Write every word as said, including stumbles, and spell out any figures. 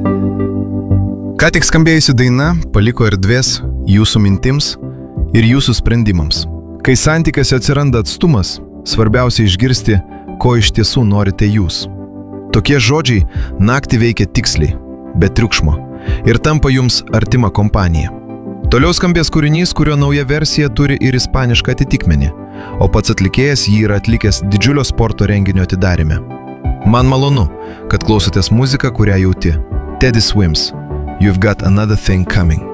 Ką tik skambėjusi daina paliko erdvės jūsų mintims ir jūsų sprendimams. Kai santykiuose atsiranda atstumas, svarbiausia išgirsti, ko iš tiesų norite jūs. Tokie žodžiai naktį veikia tiksliai, be triukšmo, ir tampa jums artima kompanija. Toliau skambės kūrinys, kurio nauja versija turi ir ispanišką atitikmenį, o pats atlikėjas jį yra atlikęs didžiulio sporto renginio atidaryme. Man malonu, kad klausotės muziką, kurią jauti. Teddy Swims, You've Got Another Thing Coming.